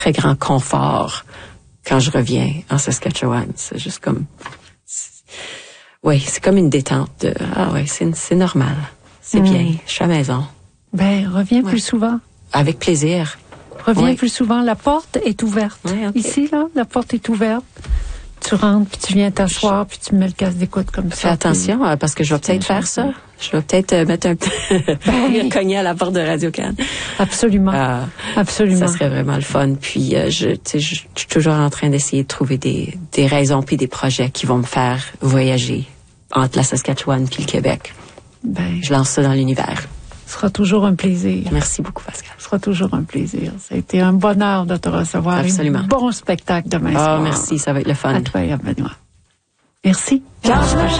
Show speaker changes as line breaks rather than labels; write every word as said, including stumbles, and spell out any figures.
très grand confort quand je reviens en Saskatchewan. C'est juste comme... C'est, oui, c'est comme une détente. De, ah oui, c'est, c'est normal. C'est mmh. bien. Je suis à la maison.
Ben, reviens ouais. plus souvent.
Avec plaisir.
Reviens
oui.
plus souvent. La porte est ouverte.
Oui, okay.
Ici, là, la porte est ouverte. Tu rentres, puis tu viens t'asseoir, puis tu mets le casque d'écoute comme ça.
Fais attention, puis... parce que je vais peut-être faire ça. Je vais peut-être euh, mettre un peu... ben... cogner à la porte de Radio-Can.
Absolument. Euh, Absolument.
Ça serait vraiment le fun. Puis, euh, je, tu sais, je, je suis toujours en train d'essayer de trouver des, des raisons puis des projets qui vont me faire voyager entre la Saskatchewan puis le Québec. Ben... Je lance ça dans l'univers.
Ce sera toujours un plaisir.
Merci beaucoup, Pascal.
Ce sera toujours un plaisir. Ça a été un bonheur de te recevoir.
Absolument.
Un bon spectacle demain
soir.
Ah,
merci, ça va être le fun.
À toi et à Benoît. Merci.
Quand je